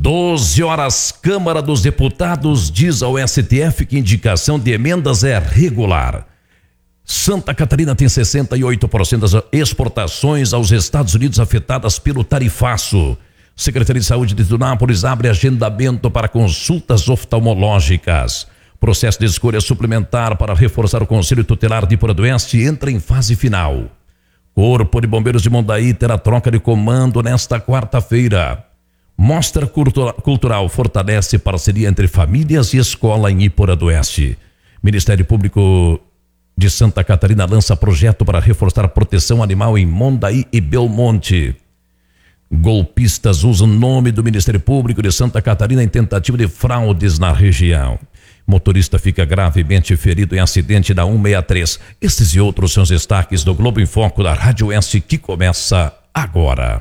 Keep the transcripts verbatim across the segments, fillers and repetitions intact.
doze horas, Câmara dos Deputados diz ao S T F que indicação de emendas é regular. Santa Catarina tem sessenta e oito por cento das exportações aos Estados Unidos afetadas pelo tarifaço. Secretaria de Saúde de Tunápolis abre agendamento para consultas oftalmológicas. Processo de escolha suplementar para reforçar o Conselho Tutelar de Iporadoense entra em fase final. Corpo de Bombeiros de Mondaí terá troca de comando nesta quarta-feira. Mostra Cultural fortalece parceria entre famílias e escola em Iporadoense. Ministério Público de Santa Catarina lança projeto para reforçar a proteção animal em Mondaí e Belmonte. Golpistas usam o nome do Ministério Público de Santa Catarina em tentativa de fraudes na região. Motorista fica gravemente ferido em acidente da cento e sessenta e três. Estes e outros são os destaques do Globo em Foco da Rádio Oeste que começa agora.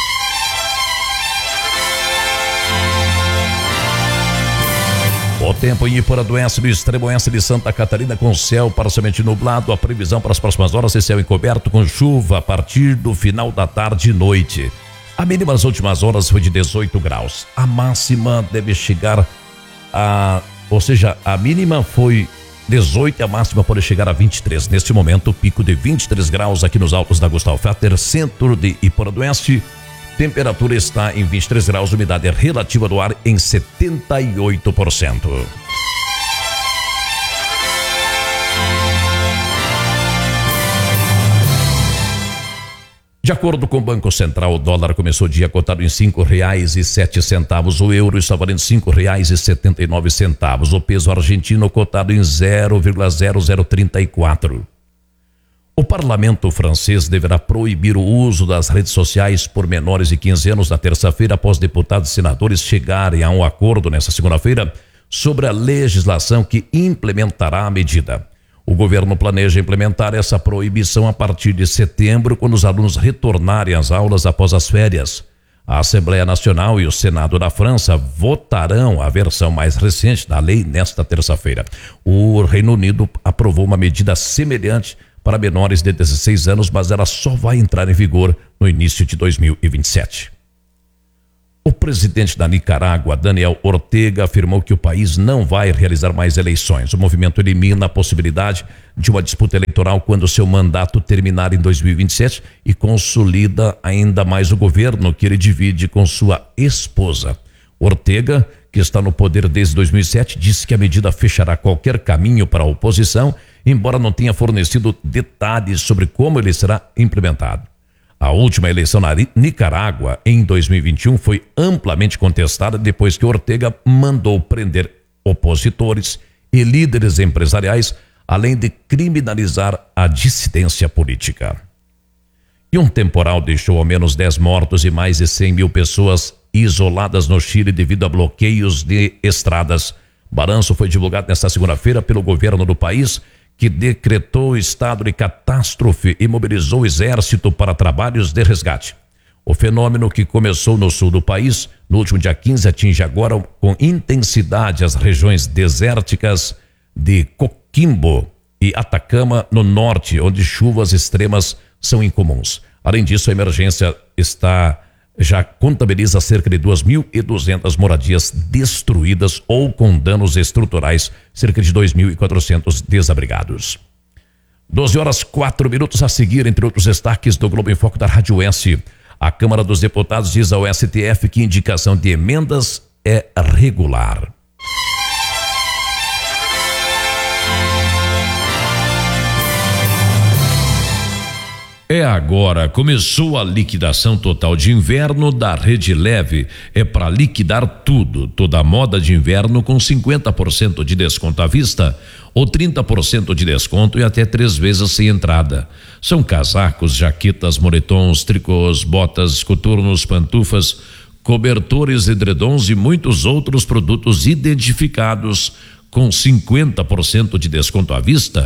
O tempo em Iporadoense, no extremo oeste de Santa Catarina, com céu parcialmente nublado. A previsão para as próximas horas é céu encoberto com chuva a partir do final da tarde e noite. A mínima nas últimas horas foi de dezoito graus. A máxima deve chegar a... Ou seja, a mínima foi dezoito e a máxima pode chegar a vinte e três. Neste momento, pico de vinte e três graus aqui nos altos da Gustavo Fetter, centro de Iporadoense. Temperatura está em vinte e três graus, umidade relativa do ar em setenta e oito por cento. De acordo com o Banco Central, o dólar começou o dia cotado em cinco reais e sete centavos. O euro está valendo cinco reais e setenta e nove centavos. O peso argentino cotado em zero vírgula zero zero trinta e quatro. O parlamento francês deverá proibir o uso das redes sociais por menores de quinze anos na terça-feira, após deputados e senadores chegarem a um acordo nesta segunda-feira sobre a legislação que implementará a medida. O governo planeja implementar essa proibição a partir de setembro, quando os alunos retornarem às aulas após as férias. A Assembleia Nacional e o Senado da França votarão a versão mais recente da lei nesta terça-feira. O Reino Unido aprovou uma medida semelhante para menores de dezesseis anos, mas ela só vai entrar em vigor no início de dois mil e vinte e sete. O presidente da Nicarágua, Daniel Ortega, afirmou que o país não vai realizar mais eleições. O movimento elimina a possibilidade de uma disputa eleitoral quando seu mandato terminar em dois mil e vinte e sete e consolida ainda mais o governo que ele divide com sua esposa. Ortega, que está no poder desde dois mil e sete, disse que a medida fechará qualquer caminho para a oposição, embora não tenha fornecido detalhes sobre como ele será implementado. A última eleição na Nicarágua, em dois mil e vinte e um, foi amplamente contestada depois que Ortega mandou prender opositores e líderes empresariais, além de criminalizar a dissidência política. E um temporal deixou ao menos dez mortos e mais de cem mil pessoas isoladas no Chile devido a bloqueios de estradas. Balanço foi divulgado nesta segunda-feira pelo governo do país, que decretou estado de catástrofe e mobilizou o exército para trabalhos de resgate. O fenômeno, que começou no sul do país no último dia quinze, atinge agora com intensidade as regiões desérticas de Coquimbo e Atacama no norte, onde chuvas extremas são incomuns. Além disso, a emergência está já contabiliza cerca de duas mil e duzentas moradias destruídas ou com danos estruturais, cerca de dois mil e quatrocentos desabrigados. doze horas, quatro minutos a seguir, entre outros destaques do Globo em Foco da Rádio Oeste. A Câmara dos Deputados diz ao S T F que indicação de emendas é regular. É agora, começou a liquidação total de inverno da Rede Leve. É para liquidar tudo, toda a moda de inverno com cinquenta por cento de desconto à vista ou trinta por cento de desconto e até três vezes sem entrada. São casacos, jaquetas, moletons, tricôs, botas, coturnos, pantufas, cobertores, edredons e muitos outros produtos identificados com cinquenta por cento de desconto à vista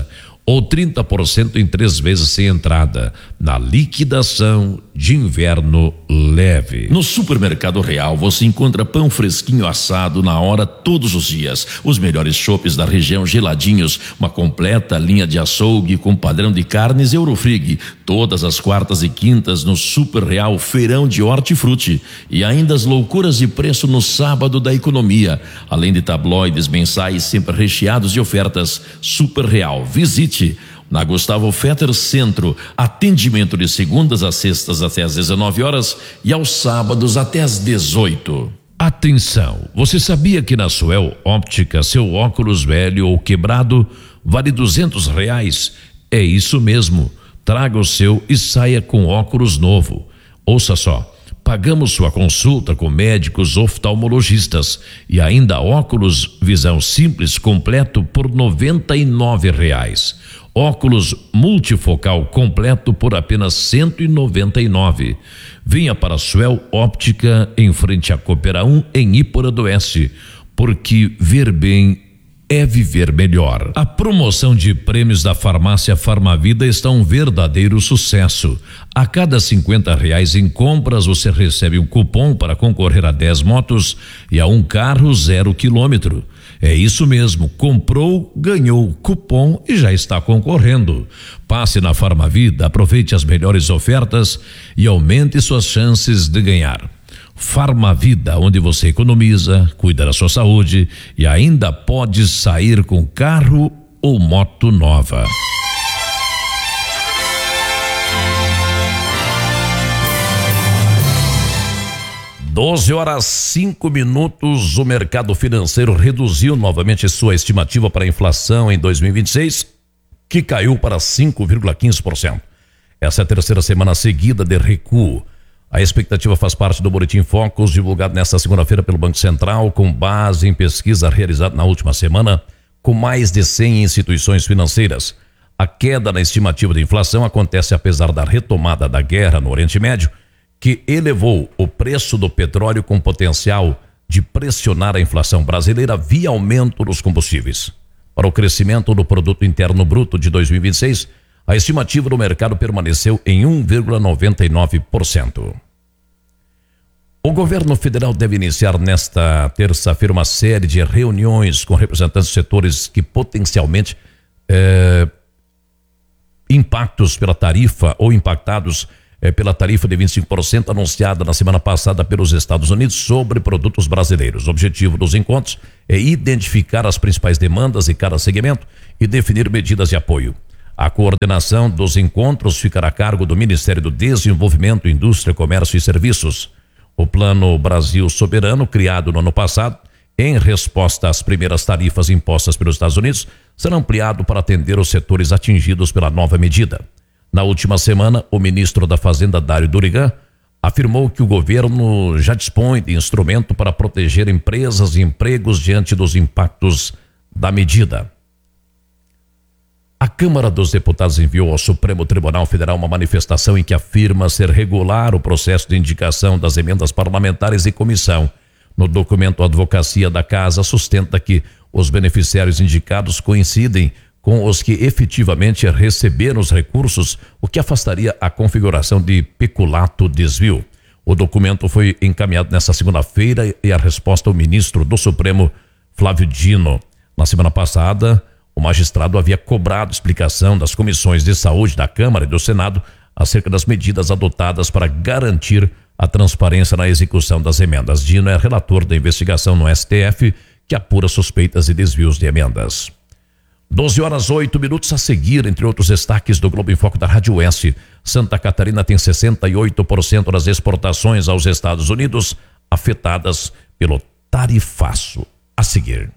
ou trinta por cento em três vezes sem entrada, na liquidação de inverno leve. No Supermercado Real você encontra pão fresquinho assado na hora todos os dias, os melhores chopes da região geladinhos, uma completa linha de açougue com padrão de carnes Eurofrig, todas as quartas e quintas no Super Real Feirão de Hortifruti, e ainda as loucuras de preço no sábado da economia, além de tabloides mensais sempre recheados de ofertas. Super Real, visite na Gustavo Fetter Centro, atendimento de segundas a sextas até às dezenove horas e aos sábados até às dezoito. Atenção, você sabia que na Suel Óptica seu óculos velho ou quebrado vale duzentos reais? É isso mesmo, traga o seu e saia com óculos novo. Ouça só, pagamos sua consulta com médicos oftalmologistas e ainda óculos visão simples completo por noventa e nove reais. Óculos multifocal completo por apenas cento e noventa e nove. Venha para a Suel Óptica em frente à Coopera um em Iporã do Oeste, porque ver bem é viver melhor. A promoção de prêmios da farmácia Farmavida está um verdadeiro sucesso. A cada cinquenta reais em compras você recebe um cupom para concorrer a dez motos e a um carro zero quilômetro. É isso mesmo, comprou, ganhou cupom e já está concorrendo. Passe na Farmavida, aproveite as melhores ofertas e aumente suas chances de ganhar. Farmavida, onde você economiza, cuida da sua saúde e ainda pode sair com carro ou moto nova. doze horas cinco minutos, o mercado financeiro reduziu novamente sua estimativa para a inflação em dois mil e vinte e seis, que caiu para cinco vírgula quinze por cento. Essa é a terceira semana seguida de recuo. A expectativa faz parte do Boletim Focus, divulgado nesta segunda-feira pelo Banco Central, com base em pesquisa realizada na última semana, com mais de cem instituições financeiras. A queda na estimativa de inflação acontece apesar da retomada da guerra no Oriente Médio, que elevou o preço do petróleo com potencial de pressionar a inflação brasileira via aumento dos combustíveis. Para o crescimento do Produto Interno Bruto de dois mil e vinte e seis, a estimativa do mercado permaneceu em um vírgula noventa e nove por cento. O governo federal deve iniciar nesta terça-feira uma série de reuniões com representantes de setores que potencialmente eh, impactos pela tarifa ou impactados É pela tarifa de vinte e cinco por cento anunciada na semana passada pelos Estados Unidos sobre produtos brasileiros. O objetivo dos encontros é identificar as principais demandas de cada segmento e definir medidas de apoio. A coordenação dos encontros ficará a cargo do Ministério do Desenvolvimento, Indústria, Comércio e Serviços. O Plano Brasil Soberano, criado no ano passado, em resposta às primeiras tarifas impostas pelos Estados Unidos, será ampliado para atender os setores atingidos pela nova medida. Na última semana, o ministro da Fazenda, Dário Durigan, afirmou que o governo já dispõe de instrumento para proteger empresas e empregos diante dos impactos da medida. A Câmara dos Deputados enviou ao Supremo Tribunal Federal uma manifestação em que afirma ser regular o processo de indicação das emendas parlamentares e comissão. No documento, a Advocacia da Casa sustenta que os beneficiários indicados coincidem com os que efetivamente receberam os recursos, o que afastaria a configuração de peculato desvio. O documento foi encaminhado nesta segunda-feira e a resposta ao ministro do Supremo, Flávio Dino. Na semana passada, o magistrado havia cobrado explicação das comissões de saúde da Câmara e do Senado acerca das medidas adotadas para garantir a transparência na execução das emendas. Dino é relator da investigação no S T F que apura suspeitas e desvios de emendas. doze horas oito minutos a seguir, entre outros destaques do Globo em Foco da Rádio Oeste. Santa Catarina tem sessenta e oito por cento das exportações aos Estados Unidos afetadas pelo tarifaço. A seguir.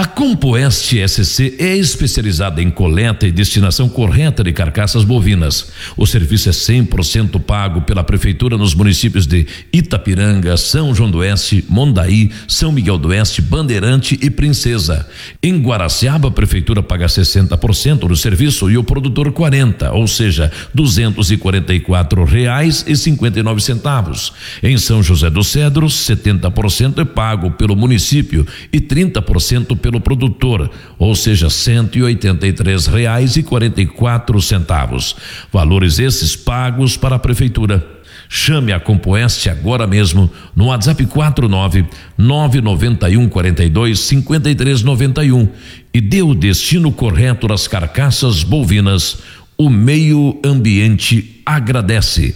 A Compoeste S C é especializada em coleta e destinação correta de carcaças bovinas. O serviço é cem por cento pago pela Prefeitura nos municípios de Itapiranga, São João do Oeste, Mondaí, São Miguel do Oeste, Bandeirante e Princesa. Em Guaraciaba, a Prefeitura paga sessenta por cento do serviço e o produtor quarenta por cento, ou seja, duzentos e quarenta e quatro reais e cinquenta e nove centavos. Em São José dos Cedros, setenta por cento é pago pelo município e trinta por cento pelo produtor, ou seja, cento e oitenta e três reais e quarenta e quatro centavos. Valores esses pagos para a Prefeitura. Chame a Compoeste agora mesmo no WhatsApp quatro nove nove nove um quatro dois cinco três nove um e dê o destino correto das carcaças bovinas. O meio ambiente agradece.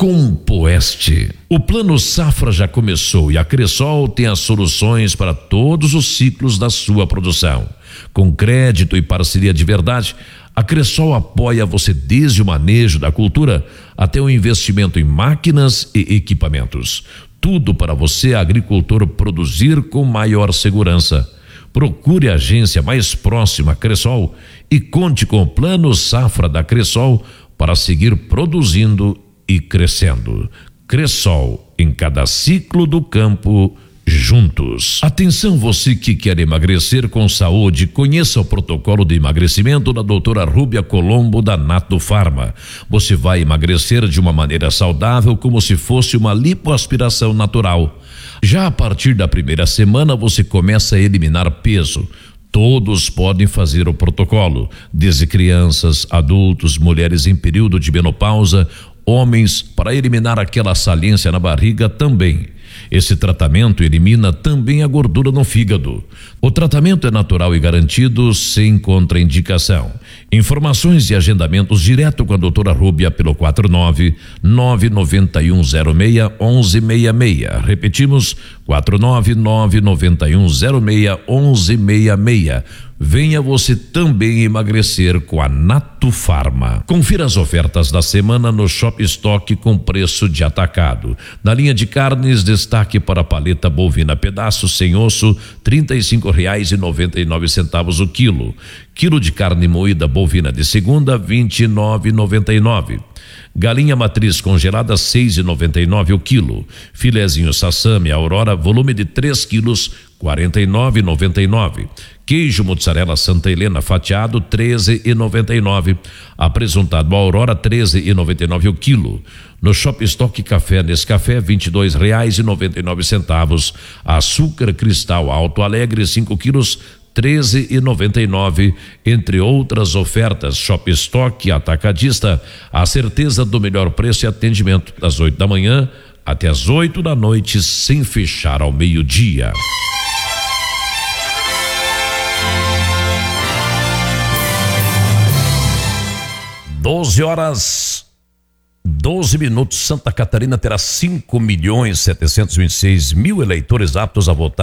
Compoeste. O Plano Safra já começou e a Cressol tem as soluções para todos os ciclos da sua produção. Com crédito e parceria de verdade, a Cressol apoia você desde o manejo da cultura até o investimento em máquinas e equipamentos. Tudo para você, agricultor, produzir com maior segurança. Procure a agência mais próxima à Cressol e conte com o Plano Safra da Cressol para seguir produzindo e crescendo. Cressol, em cada ciclo do campo, juntos. Atenção, você que quer emagrecer com saúde, conheça o protocolo de emagrecimento da doutora Rúbia Colombo da Nato Farma. Você vai emagrecer de uma maneira saudável, como se fosse uma lipoaspiração natural. Já a partir da primeira semana você começa a eliminar peso. Todos podem fazer o protocolo, desde crianças, adultos, mulheres em período de menopausa, homens, para eliminar aquela saliência na barriga também. Esse tratamento elimina também a gordura no fígado. O tratamento é natural e garantido, sem contraindicação. Informações e agendamentos direto com a doutora Rúbia pelo quatro nove nove nove um zero seis um um seis seis. Repetimos, quatro nove nove nove um zero seis um um seis seis. Venha você também emagrecer com a Nato Farma. Confira as ofertas da semana no Shop Stock com preço de atacado. Na linha de carnes, destaque para a paleta bovina pedaço sem osso, trinta e cinco reais e noventa e nove centavos o quilo. Quilo de carne moída bovina de segunda, vinte e nove reais e noventa e nove centavos. Galinha matriz congelada, seis reais e noventa e nove centavos o quilo. Filezinho Sassami Aurora, volume de três quilos, quarenta e nove reais e noventa e nove centavos. Queijo mozzarella Santa Helena fatiado, treze reais e noventa e nove centavos. Apresuntado Aurora, treze reais e noventa e nove centavos o quilo. No Shop Stock Café Nescafé, vinte e dois reais e noventa e nove centavos. Açúcar Cristal Alto Alegre, cinco quilos, treze reais e noventa e nove centavos, entre outras ofertas. Shop Stock Atacadista, a certeza do melhor preço e atendimento das oito da manhã até as oito da noite, sem fechar ao meio-dia. doze horas, doze minutos. Santa Catarina terá cinco milhões setecentos e vinte e seis mil eleitores aptos a votar